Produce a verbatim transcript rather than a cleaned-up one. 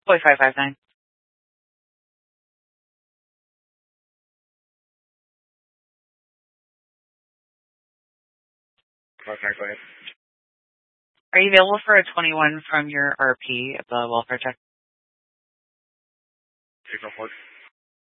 Boy five five nine. Five five five. Are you available for a twenty-one from your R P of the welfare check? Signal port.